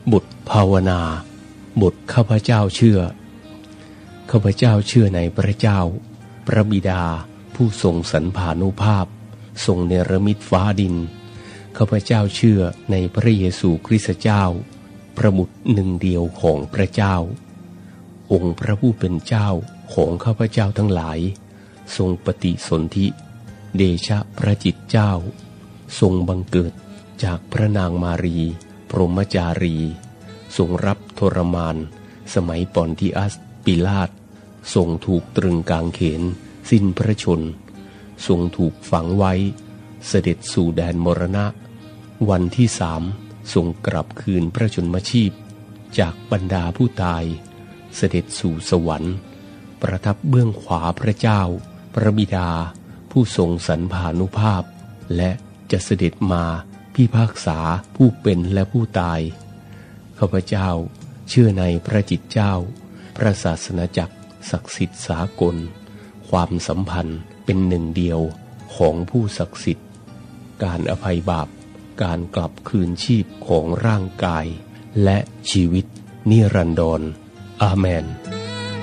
บทภาวนาบทข้าพเจ้าเชื่อข้าพเจ้าเชื่อในพระเจ้าพระบิดาผู้ทรงสรรพานุภาพทรงเนรมิตฟ้าดินข้าพเจ้าเชื่อในพระเยซูคริสต์เจ้าพระบุตรหนึ่งเดียวของพระเจ้าองค์พระผู้เป็นเจ้าของข้าพเจ้าทั้งหลายทรงปฏิสนธิเดชะพระจิตเจ้าทรงบังเกิดจากพระนางมารีพรหมจารีทรงรับทรมานสมัยปอนติอัสปิลาตทรงถูกตรึงกางเขนสิ้นพระชนทรงถูกฝังไว้เสด็จสู่แดนมรณะวันที่3ทรงกลับคืนพระชนมชีพจากบรรดาผู้ตายเสด็จสู่สวรรค์ประทับเบื้องขวาพระเจ้าพระบิดาผู้ทรงสรรพานุภาพและจะเสด็จมาพิพากษาผู้เป็นและผู้ตายข้าพเจ้าเชื่อในพระจิตเจ้าพระศาสนาจักรศักดิ์สิทธิ์สากลความสัมพันธ์เป็นหนึ่งเดียวของผู้ศักดิ์สิทธิ์การอภัยบาปการกลับคืนชีพของร่างกายและชีวิตนิรันดรอาเมน